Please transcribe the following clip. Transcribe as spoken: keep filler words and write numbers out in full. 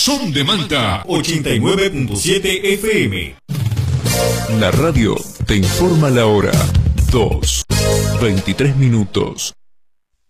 Son de Manta ochenta y nueve punto siete F M. La radio te informa la hora. dos, veintitrés minutos.